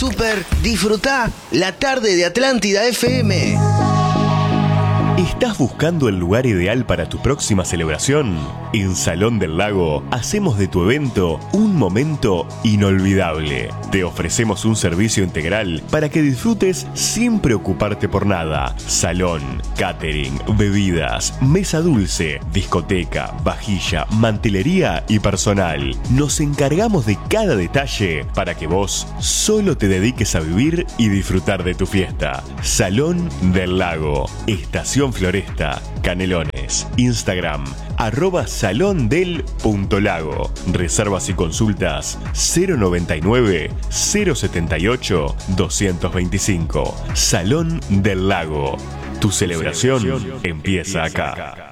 Super, disfrutá la tarde de Atlántida FM. ¿Estás buscando el lugar ideal para tu próxima celebración? En Salón del Lago hacemos de tu evento un momento inolvidable. Te ofrecemos un servicio integral para que disfrutes sin preocuparte por nada. Salón, catering, bebidas, mesa dulce, discoteca, vajilla, mantelería y personal. Nos encargamos de cada detalle para que vos solo te dediques a vivir y disfrutar de tu fiesta. Salón del Lago, Estación Floresta, Canelones. Instagram, @salondel.lago. Reservas y consultas 099-078-225. Salón del Lago. Tu celebración empieza acá.